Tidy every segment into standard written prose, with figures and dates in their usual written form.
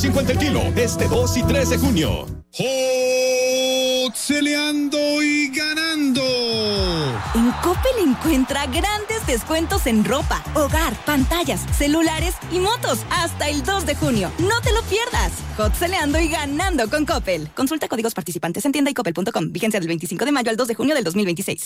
50 el kilo, este 2 y 3 de junio. ¡Celeando y ganando! En Coppel encuentra grandes descuentos en ropa, hogar, pantallas, celulares y motos hasta el 2 de junio. No te lo pierdas. Celeando y ganando con Coppel. Consulta códigos participantes en tienda y coppel.com. Vigencia del 25 de mayo al 2 de junio del 2026.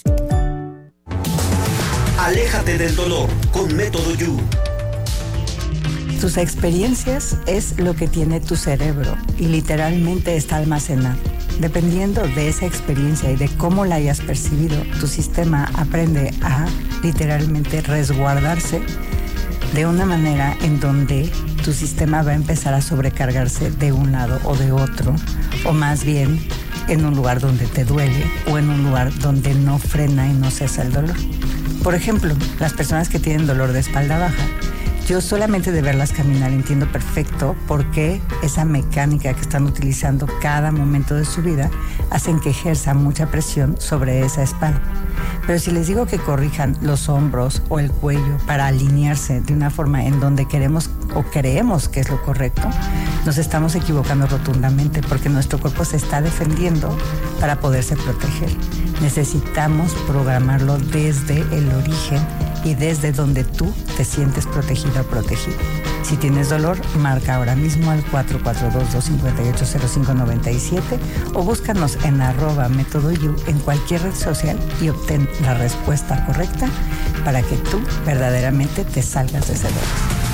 Aléjate del dolor con Método You. Tus experiencias es lo que tiene tu cerebro y literalmente está almacenado. Dependiendo de esa experiencia y de cómo la hayas percibido, tu sistema aprende a literalmente resguardarse de una manera en donde tu sistema va a empezar a sobrecargarse de un lado o de otro, o más bien en un lugar donde te duele o en un lugar donde no frena y no cesa el dolor. Por ejemplo, las personas que tienen dolor de espalda baja, yo solamente de verlas caminar entiendo perfecto por qué esa mecánica que están utilizando cada momento de su vida hacen que ejerza mucha presión sobre esa espalda. Pero si les digo que corrijan los hombros o el cuello para alinearse de una forma en donde queremos o creemos que es lo correcto, nos estamos equivocando rotundamente porque nuestro cuerpo se está defendiendo para poderse proteger. Necesitamos programarlo desde el origen y desde donde tú te sientes protegida o protegido. Si tienes dolor, marca ahora mismo al 442-258-0597 o búscanos en @MétodoYou en cualquier red social y obtén la respuesta correcta para que tú verdaderamente te salgas de ese dolor.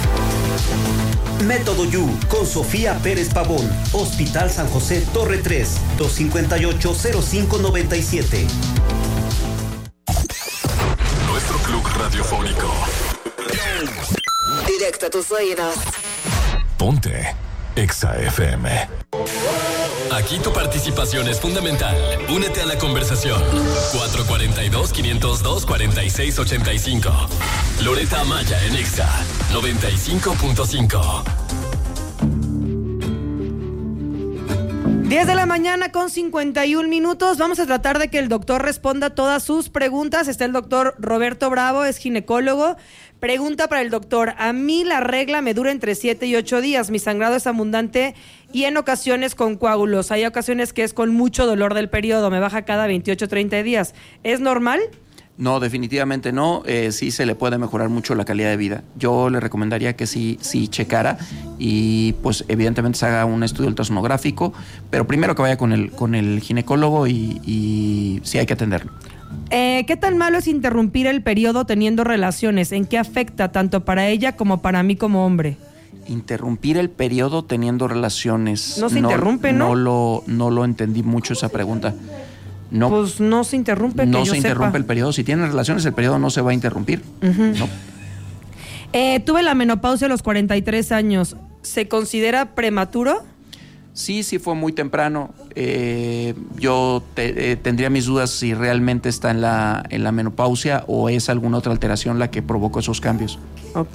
Método You con Sofía Pérez Pavón, Hospital San José, Torre 3, 258-0597. Nuestro club radiofónico. Directo a tus oídos. Ponte Exa FM. Aquí tu participación es fundamental. Únete a la conversación. 442-502-4685. Loreta Amaya en Exa 95.5. 10 de la mañana con 51 minutos. Vamos a tratar de que el doctor responda todas sus preguntas. Está el doctor Roberto Bravo, es ginecólogo. Pregunta para el doctor: a mí la regla me dura entre 7 y 8 días. Mi sangrado es abundante y en ocasiones con coágulos. Hay ocasiones que es con mucho dolor del periodo. Me baja cada 28 o 30 días. ¿Es normal? No, definitivamente no. Sí se le puede mejorar mucho la calidad de vida. Yo le recomendaría que sí checara y pues evidentemente se haga un estudio ultrasonográfico, pero primero que vaya con el ginecólogo y sí hay que atenderlo. ¿Qué tan malo es interrumpir el periodo teniendo relaciones? ¿En qué afecta tanto para ella como para mí como hombre? Interrumpir el periodo teniendo relaciones. No se interrumpe, ¿no? No lo entendí mucho esa pregunta. No, pues no se interrumpe. No que yo se interrumpe sepa. el periodo. Si tienen relaciones, el periodo no se va a interrumpir. Uh-huh. No. Tuve la menopausia a los 43 años. ¿Se considera prematuro? Sí fue muy temprano. Yo tendría mis dudas si realmente está en la menopausia o es alguna otra alteración la que provocó esos cambios. Ok.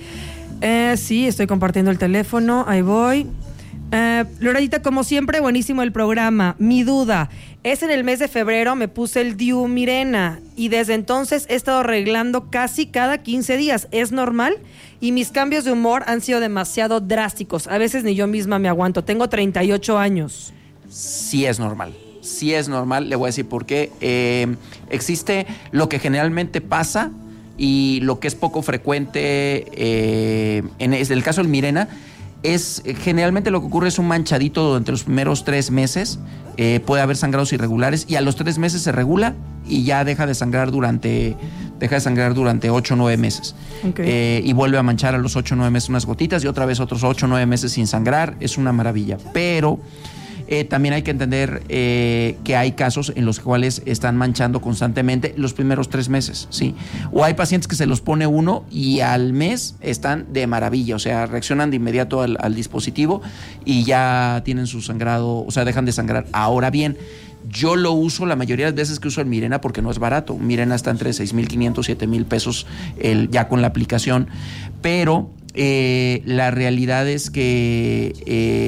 Sí, estoy compartiendo el teléfono. Ahí voy. Loredita, como siempre, buenísimo el programa. Mi duda es: en el mes de febrero me puse el DIU Mirena y desde entonces he estado arreglando casi cada 15 días. ¿Es normal? Y mis cambios de humor han sido demasiado drásticos. A veces ni yo misma me aguanto. Tengo 38 años. Sí es normal. Sí es normal. Le voy a decir por qué. Existe lo que generalmente pasa y lo que es poco frecuente en el caso del Mirena. Es generalmente lo que ocurre es un manchadito durante los primeros 3 meses, puede haber sangrados irregulares y a los 3 meses se regula y ya deja de sangrar durante 8 o 9 meses. Okay. Y vuelve a manchar a los 8 o 9 meses unas gotitas y otra vez otros 8 o 9 meses sin sangrar. Es una maravilla, pero también hay que entender que hay casos en los cuales están manchando constantemente los primeros 3 meses, ¿sí? O hay pacientes que se los pone uno y al mes están de maravilla, o sea, reaccionan de inmediato al dispositivo y ya tienen su sangrado, o sea, dejan de sangrar. Ahora bien, yo lo uso la mayoría de las veces que uso el Mirena porque no es barato. Mirena está entre 6,500, 7,000 pesos ya con la aplicación, pero la realidad es que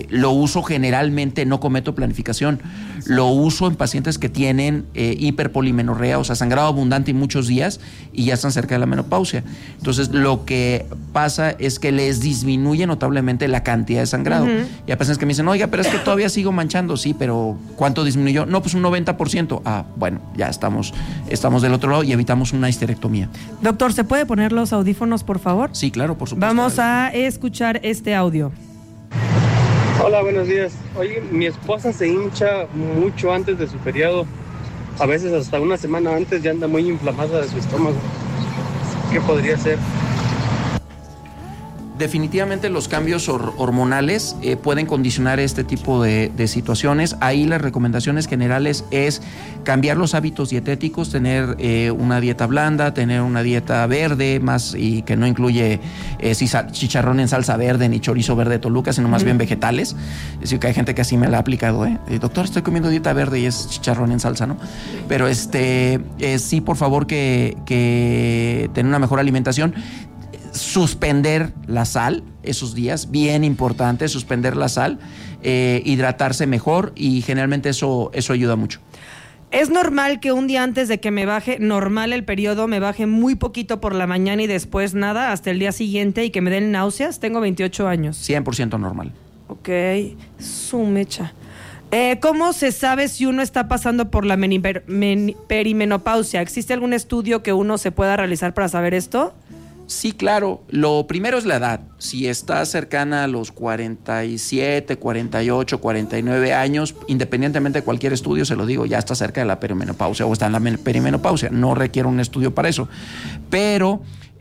lo uso generalmente, no cometo planificación, lo uso en pacientes que tienen hiperpolimenorrea, o sea, sangrado abundante y muchos días y ya están cerca de la menopausia. Entonces, lo que pasa es que les disminuye notablemente la cantidad de sangrado. Y hay pacientes que me dicen, oiga, pero es que todavía sigo manchando. Sí, pero ¿cuánto disminuyó? No, pues un 90%. Ah, bueno, ya estamos del otro lado y evitamos una histerectomía. Doctor, ¿se puede poner los audífonos, por favor? Sí, claro, por supuesto. Vamos a escuchar este audio. Hola, buenos días. Oye, mi esposa se hincha mucho antes de su periodo. A veces hasta una semana antes ya anda muy inflamada de su estómago. ¿Qué podría ser? Definitivamente los cambios hormonales pueden condicionar este tipo de situaciones. Ahí las recomendaciones generales es cambiar los hábitos dietéticos, tener una dieta blanda, tener una dieta verde más y que no incluye chicharrón en salsa verde ni chorizo verde de Toluca, sino más bien vegetales. Es decir, que hay gente que así me la ha aplicado. Doctor, estoy comiendo dieta verde y es chicharrón en salsa, ¿no? Pero sí, por favor, que tener una mejor alimentación. Suspender la sal esos días, bien importante, suspender la sal, hidratarse mejor y generalmente eso ayuda mucho. ¿Es normal que un día antes de que me baje normal el periodo me baje muy poquito por la mañana y después nada hasta el día siguiente y que me den náuseas? Tengo 28 años. 100% normal. Ok, su mecha. ¿Cómo se sabe si uno está pasando por la perimenopausia? ¿Existe algún estudio que uno se pueda realizar para saber esto? Sí, claro. Lo primero es la edad. Si está cercana a los 47, 48, 49 años, independientemente de cualquier estudio, se lo digo, ya está cerca de la perimenopausia o está en la perimenopausia. No requiere un estudio para eso. Pero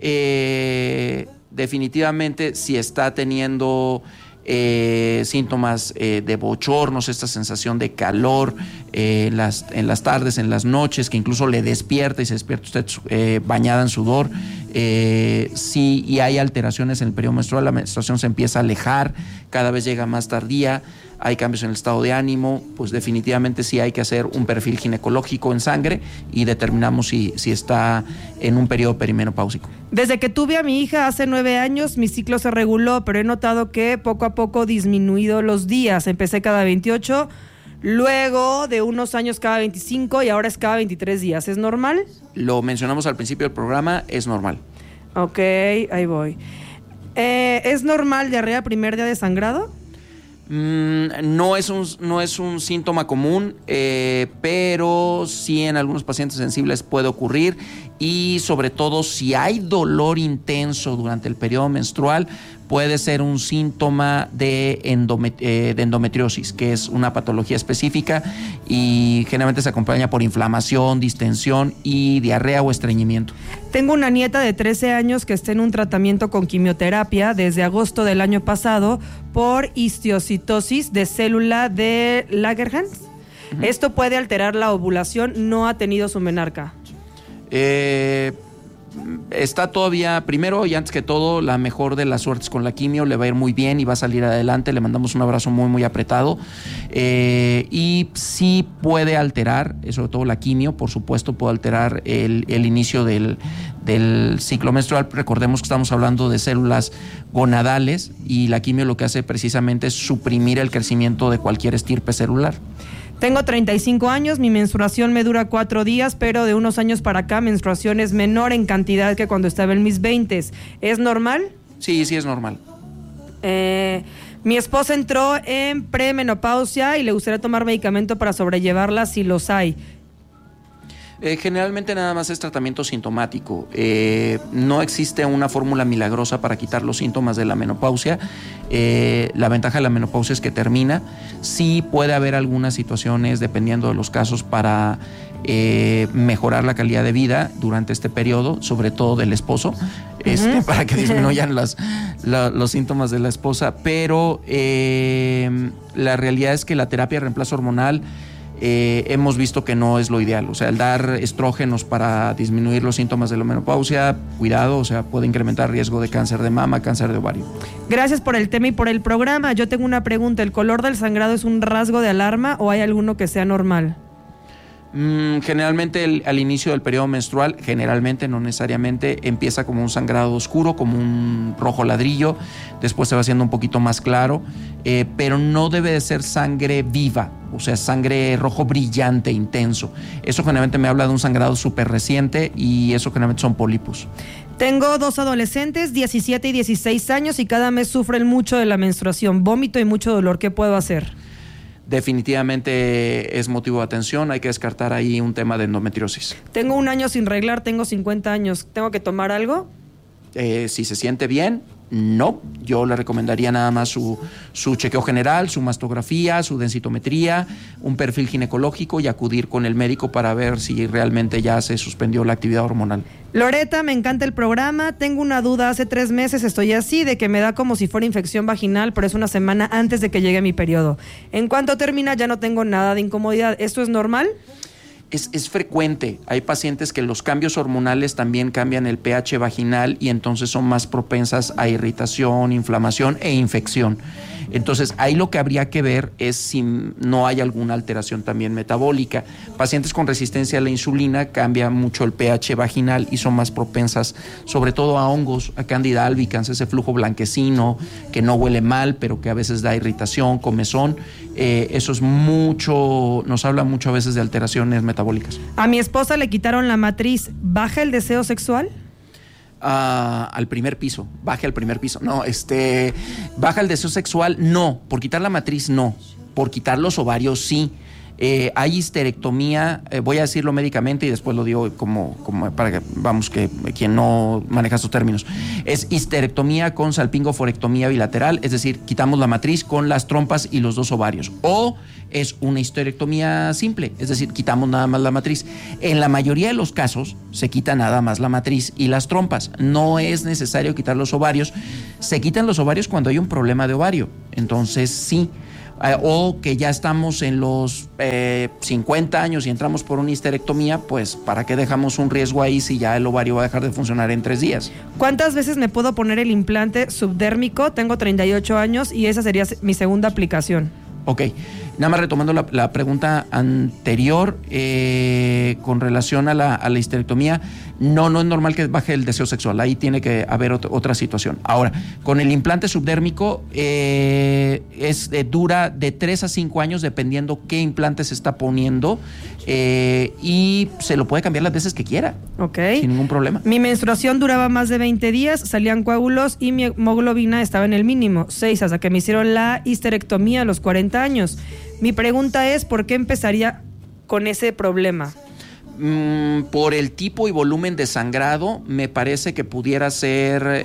definitivamente si está teniendo síntomas de bochornos, esta sensación de calor en las tardes, en las noches, que incluso le despierta y se despierta usted bañada en sudor, sí, y hay alteraciones en el periodo menstrual, la menstruación se empieza a alejar, cada vez llega más tardía, hay cambios en el estado de ánimo, pues definitivamente sí hay que hacer un perfil ginecológico en sangre y determinamos si está en un periodo perimenopáusico. Desde que tuve a mi hija hace 9 años, mi ciclo se reguló, pero he notado que poco a poco disminuido los días. Empecé cada 28, luego de unos años cada 25 y ahora es cada 23 días. ¿Es normal? Lo mencionamos al principio del programa, es normal. Ok, ahí voy. ¿Es normal diarrea primer día de sangrado? No es un síntoma común, pero sí en algunos pacientes sensibles puede ocurrir y sobre todo si hay dolor intenso durante el periodo menstrual puede ser un síntoma de endometriosis, que es una patología específica y generalmente se acompaña por inflamación, distensión y diarrea o estreñimiento. Tengo una nieta de 13 años que está en un tratamiento con quimioterapia desde agosto del año pasado por histiocytosis de célula de Langerhans. ¿Esto puede alterar la ovulación? No ha tenido su menarca. Está todavía, primero y antes que todo, la mejor de las suertes con la quimio, le va a ir muy bien y va a salir adelante, le mandamos un abrazo muy muy apretado, y sí puede alterar, sobre todo la quimio, por supuesto puede alterar el inicio del ciclo menstrual. Recordemos que estamos hablando de células gonadales y la quimio lo que hace precisamente es suprimir el crecimiento de cualquier estirpe celular. Tengo 35 años, mi menstruación me dura 4 días, pero de unos años para acá menstruación es menor en cantidad que cuando estaba en mis 20s. ¿Es normal? Sí, sí es normal. Mi esposa entró en premenopausia y le gustaría tomar medicamento para sobrellevarla si los hay. Generalmente nada más es tratamiento sintomático. No existe una fórmula milagrosa para quitar los síntomas de la menopausia. La ventaja de la menopausia es que termina. Sí puede haber algunas situaciones, dependiendo de los casos, para mejorar la calidad de vida durante este periodo, sobre todo del esposo, para que disminuyan los síntomas de la esposa. Pero la realidad es que la terapia de reemplazo hormonal hemos visto que no es lo ideal. O sea, el dar estrógenos para disminuir los síntomas de la menopausia, cuidado, o sea, puede incrementar riesgo de cáncer de mama, cáncer de ovario. Gracias por el tema y por el programa. Yo tengo una pregunta. ¿El color del sangrado es un rasgo de alarma o hay alguno que sea normal? Generalmente al inicio del periodo menstrual, generalmente, no necesariamente, empieza como un sangrado oscuro, como un rojo ladrillo, después se va haciendo un poquito más claro, pero no debe de ser sangre viva, o sea, sangre rojo brillante, intenso. Eso generalmente me habla de un sangrado súper reciente y eso generalmente son pólipos. Tengo 2 adolescentes, 17 y 16 años, y cada mes sufren mucho de la menstruación, vómito y mucho dolor. ¿Qué puedo hacer? Definitivamente es motivo de atención, hay que descartar ahí un tema de endometriosis. Tengo 1 año sin reglar, tengo 50 años, ¿tengo que tomar algo? Si se siente bien, no. Yo le recomendaría nada más su chequeo general, su mastografía, su densitometría, un perfil ginecológico y acudir con el médico para ver si realmente ya se suspendió la actividad hormonal. Loreta, me encanta el programa. Tengo una duda, hace 3 meses estoy así, de que me da como si fuera infección vaginal, pero es una semana antes de que llegue mi periodo. En cuanto termina ya no tengo nada de incomodidad. ¿Esto es normal? Es frecuente. Hay pacientes que los cambios hormonales también cambian el pH vaginal y entonces son más propensas a irritación, inflamación e infección. Entonces, ahí lo que habría que ver es si no hay alguna alteración también metabólica. Pacientes con resistencia a la insulina cambia mucho el pH vaginal y son más propensas, sobre todo a hongos, a Candida albicans, ese flujo blanquecino que no huele mal, pero que a veces da irritación, comezón. Eso es mucho, nos habla mucho a veces de alteraciones metabólicas. A mi esposa le quitaron la matriz. ¿Baja el deseo sexual? Al primer piso, baje al primer piso. No, baja el deseo sexual, no. Por quitar la matriz, no. Por quitar los ovarios, sí. Hay histerectomía, voy a decirlo médicamente y después lo digo como para que, vamos, que quien no maneja estos términos. Es histerectomía con salpingoforectomía bilateral, es decir, quitamos la matriz con las trompas y los 2 ovarios. O es una histerectomía simple, es decir, quitamos nada más la matriz. En la mayoría de los casos se quita nada más la matriz y las trompas. No es necesario quitar los ovarios. Se quitan los ovarios cuando hay un problema de ovario. Entonces, sí. O que ya estamos en los 50 años y entramos por una histerectomía, pues ¿para qué dejamos un riesgo ahí si ya el ovario va a dejar de funcionar en 3 días? ¿Cuántas veces me puedo poner el implante subdérmico? Tengo 38 años y esa sería mi segunda aplicación. Ok, nada más retomando la pregunta anterior con relación a la histerectomía, no es normal que baje el deseo sexual, ahí tiene que haber otra situación. Ahora, con el implante subdérmico dura de 3 a 5 años dependiendo qué implante se está poniendo y se lo puede cambiar las veces que quiera, sin ningún problema. Mi menstruación duraba más de 20 días, salían coágulos y mi hemoglobina estaba en el mínimo, 6, hasta que me hicieron la histerectomía a los 40 años. Mi pregunta es, ¿por qué empezaría con ese problema? Por el tipo y volumen de sangrado, me parece que pudiera ser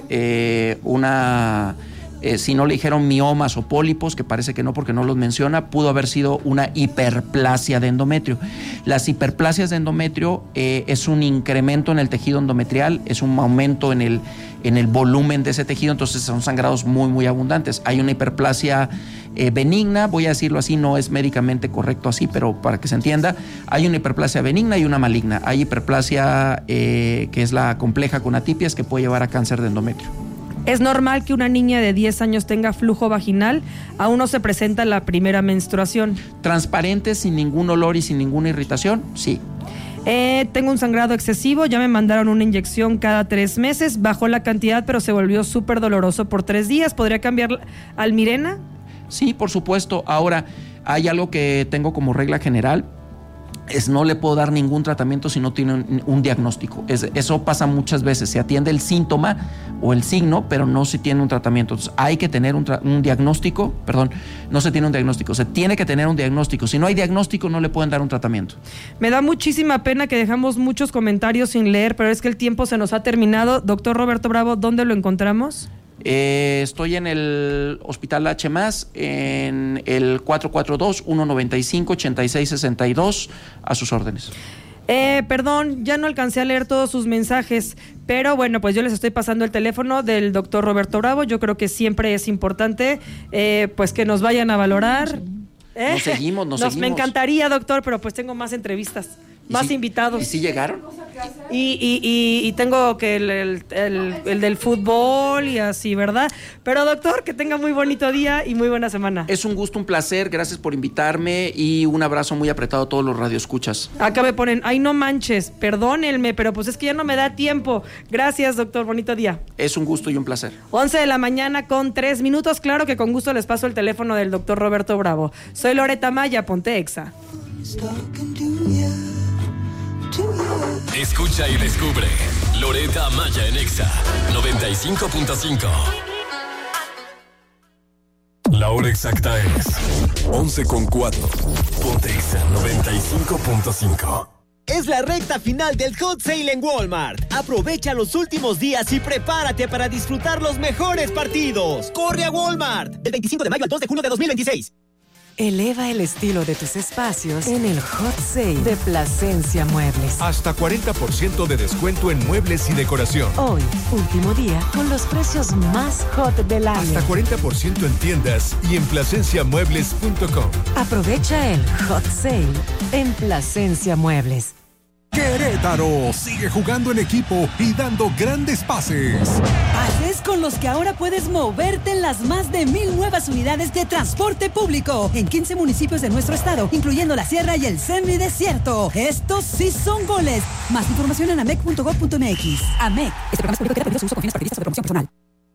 si no le dijeron miomas o pólipos, que parece que no porque no los menciona, pudo haber sido una hiperplasia de endometrio. Las hiperplasias de endometrio es un incremento en el tejido endometrial, es un aumento en el volumen de ese tejido, entonces son sangrados muy, muy abundantes. Hay una hiperplasia benigna, voy a decirlo así, no es médicamente correcto así, pero para que se entienda, hay una hiperplasia benigna y una maligna. Hay hiperplasia que es la compleja con atipias que puede llevar a cáncer de endometrio. ¿Es normal que una niña de 10 años tenga flujo vaginal? ¿Aún no se presenta la primera menstruación? Transparente, sin ningún olor y sin ninguna irritación, sí. Tengo un sangrado excesivo, ya me mandaron una inyección cada 3 meses, bajó la cantidad pero se volvió súper doloroso por 3 días. ¿Podría cambiar al Mirena? Sí, por supuesto. Ahora, hay algo que tengo como regla general, es no le puedo dar ningún tratamiento si no tiene un diagnóstico. Eso pasa muchas veces, se atiende el síntoma o el signo, pero no se tiene un tratamiento. Entonces, hay que tener un diagnóstico, no se tiene un diagnóstico, se tiene que tener un diagnóstico. Si no hay diagnóstico, no le pueden dar un tratamiento. Me da muchísima pena que dejamos muchos comentarios sin leer, pero es que el tiempo se nos ha terminado. Doctor Roberto Bravo, ¿dónde lo encontramos? Estoy en el Hospital H+, en el 442-195-8662, a sus órdenes. Perdón, ya no alcancé a leer todos sus mensajes, pero bueno, pues yo les estoy pasando el teléfono del doctor Roberto Bravo. Yo creo que siempre es importante pues que nos vayan a valorar. Nos seguimos. Me encantaría, doctor, pero pues tengo más entrevistas. más invitados. ¿Y sí llegaron? Y tengo que el del fútbol y así, ¿verdad? Pero doctor, que tenga muy bonito día y muy buena semana. Es un gusto, un placer, gracias por invitarme y un abrazo muy apretado a todos los radioescuchas. Acá me ponen, ay no manches, perdónenme, pero pues es que ya no me da tiempo. Gracias, doctor, bonito día. Es un gusto y un placer. 11 de la mañana con 3 minutos, claro que con gusto les paso el teléfono del doctor Roberto Bravo. Soy Loreta Maya, ponte Exa. Escucha y descubre Loreta Maya en Exa 95.5. La hora exacta es 11:04. Ponte Exa 95.5. Es la recta final del Hot Sale en Walmart. Aprovecha los últimos días y prepárate para disfrutar los mejores partidos. ¡Corre a Walmart! Del 25 de mayo al 2 de junio de 2026. Eleva el estilo de tus espacios en el Hot Sale de Plasencia Muebles. Hasta 40% de descuento en muebles y decoración. Hoy, último día, con los precios más hot del año. Hasta 40% en tiendas y en plasenciamuebles.com. Aprovecha el Hot Sale en Plasencia Muebles. Querétaro sigue jugando en equipo y dando grandes pases. Pases con los que ahora puedes moverte en las más de 1,000 nuevas unidades de transporte público en 15 municipios de nuestro estado, incluyendo la Sierra y el Semidesierto. Estos sí son goles. Más información en amec.gov.mx. AMEC. Este programa es público y permite su uso con fines partidistas o de promoción personal.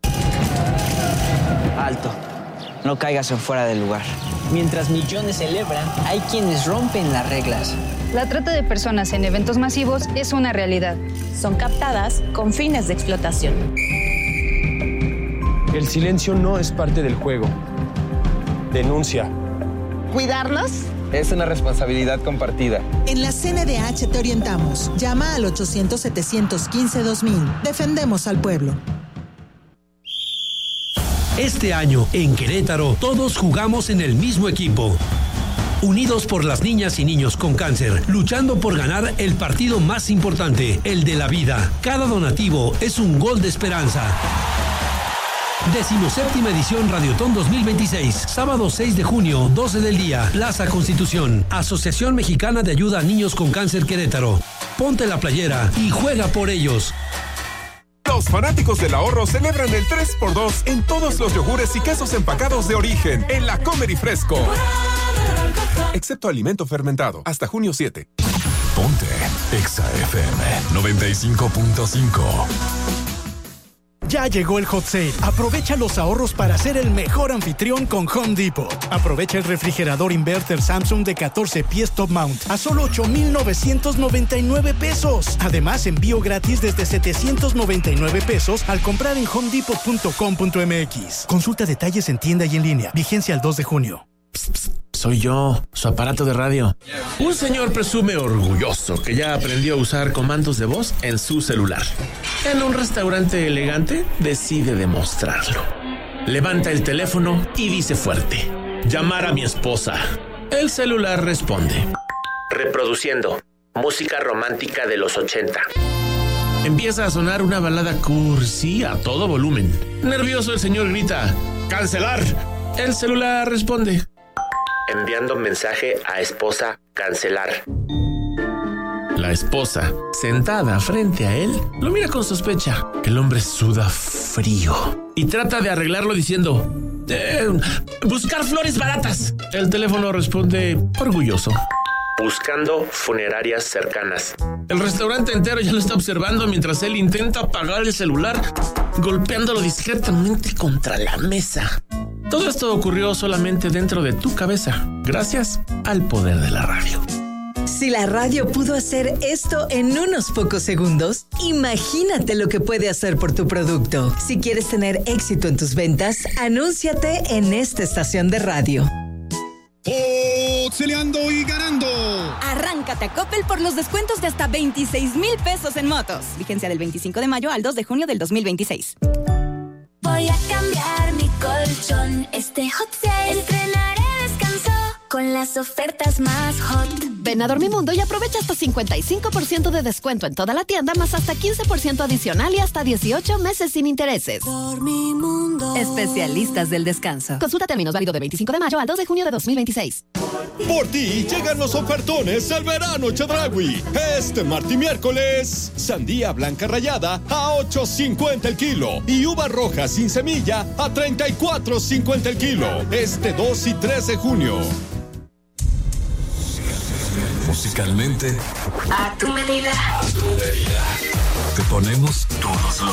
Alto. No caigas en fuera del lugar. Mientras millones celebran, hay quienes rompen las reglas. La trata de personas en eventos masivos es una realidad. Son captadas con fines de explotación. El silencio no es parte del juego. Denuncia. ¿Cuidarnos? Es una responsabilidad compartida. En la CNDH te orientamos. Llama al 800-715-2000. Defendemos al pueblo. Este año, en Querétaro, todos jugamos en el mismo equipo. Unidos por las niñas y niños con cáncer, luchando por ganar el partido más importante, el de la vida. Cada donativo es un gol de esperanza. 17ª edición Radiotón 2026, sábado 6 de junio, 12 del día, Plaza Constitución, Asociación Mexicana de Ayuda a Niños con Cáncer Querétaro. Ponte la playera y juega por ellos. Los fanáticos del ahorro celebran el 3x2 en todos los yogures y quesos empacados de origen en la Comer y Fresco. Excepto alimento fermentado, hasta junio 7. Ponte Exa FM 95.5. Ya llegó el Hot Sale. Aprovecha los ahorros para ser el mejor anfitrión con Home Depot. Aprovecha el refrigerador inverter Samsung de 14 pies top mount a solo 8,999 pesos. Además, envío gratis desde 799 pesos al comprar en homedepot.com.mx. Consulta detalles en tienda y en línea. Vigencia al 2 de junio. Soy yo, su aparato de radio. Un señor presume orgulloso que ya aprendió a usar comandos de voz en su celular. En un restaurante elegante decide demostrarlo. Levanta el teléfono y dice fuerte: llamar a mi esposa. El celular responde: reproduciendo música romántica de los 80. Empieza a sonar una balada cursi a todo volumen. Nervioso, el señor grita: ¡cancelar! El celular responde: enviando mensaje a esposa, cancelar. La esposa, sentada frente a él, lo mira con sospecha. El hombre suda frío y trata de arreglarlo diciendo: buscar flores baratas. El teléfono responde orgulloso: buscando funerarias cercanas. El restaurante entero ya lo está observando mientras él intenta apagar el celular, golpeándolo discretamente contra la mesa. Todo esto ocurrió solamente dentro de tu cabeza, gracias al poder de la radio. Si la radio pudo hacer esto en unos pocos segundos, imagínate lo que puede hacer por tu producto. Si quieres tener éxito en tus ventas, anúnciate en esta estación de radio. Celeando y ganando. Arráncate a Coppel por los descuentos de hasta 26,000 pesos en motos. Vigencia del 25 de mayo al 2 de junio del 2026. Voy a cambiar mi colchón. Este Hot Sale estrenaré descanso con las ofertas más hot. Ven a Dormimundo y aprovecha hasta 55% de descuento en toda la tienda, más hasta 15% adicional y hasta 18 meses sin intereses. Dormimundo. Especialistas del descanso. Consulta términos, válido de 25 de mayo al 2 de junio de 2026. Por ti llegan los ofertones al verano Chedraui. Este martes y miércoles, sandía blanca rallada a $8.50 el kilo y uva roja sin semilla a $34.50 el kilo. Este 2 y 3 de junio. Musicalmente, a tu medida. a tu medida. Te ponemos todos